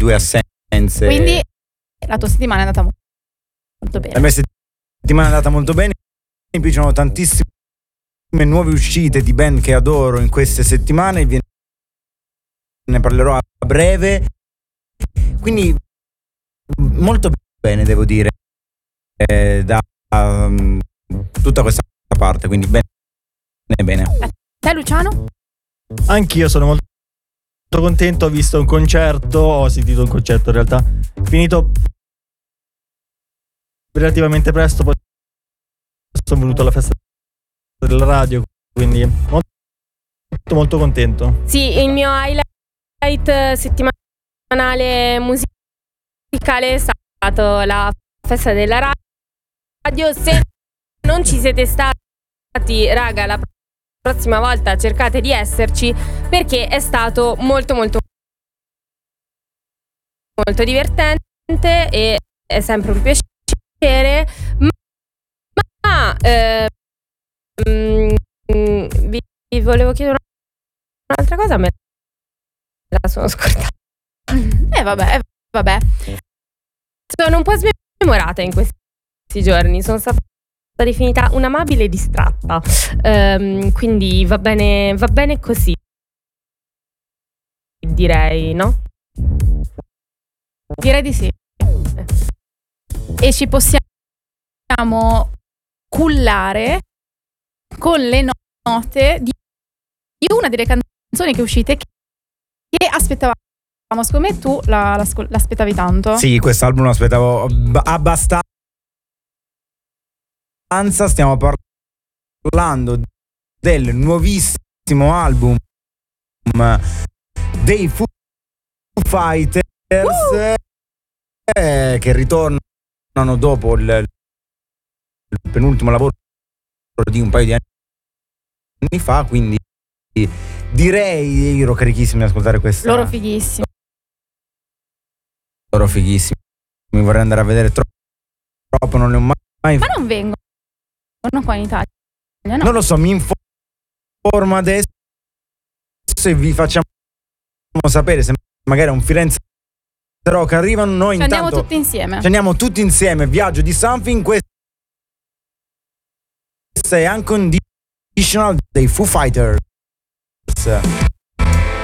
2 assenze. Quindi la tua settimana è andata molto bene. La mia settimana è andata molto bene. Mi piacciono tantissime nuove uscite di band che adoro in queste settimane. Ne parlerò a breve. Quindi molto bene, devo dire, da tutta questa parte. Quindi bene. Te Luciano? Anch'io sono molto contento. Ho visto un concerto, ho sentito un concerto in realtà, finito relativamente presto, poi sono venuto alla festa della radio, quindi molto contento. Sì, il mio highlight settimanale musicale è stato la festa della radio. Se non ci siete stati, raga, la prossima volta cercate di esserci, perché è stato molto divertente e è sempre un piacere. Ma vi volevo chiedere un'altra cosa, me la sono scordata. Vabbè. Sono un po' smemorata in questi giorni, sono stata definita un'amabile distratta, quindi va bene così, direi, no? Direi di sì. E ci possiamo cullare con le note di una delle canzoni che è uscite che aspettavamo. Secondo me tu l'aspettavi tanto. Sì, quest'album lo aspettavo abbastanza. Stiamo parlando del nuovissimo album dei Foo Fighters, che ritornano dopo il penultimo lavoro di un paio di anni fa, quindi direi io ero carichissimo di ascoltare questa. Loro fighissimi. Vorrei andare a vedere troppo, non ne ho mai. Ma non vengono qua in Italia, no? Non lo so, mi informo adesso e vi facciamo sapere se magari a un Firenze Rock arrivano. Noi intanto andiamo tutti insieme. Ci andiamo tutti insieme. Viaggio di Something. Questa è Unconditional dei Foo Fighters.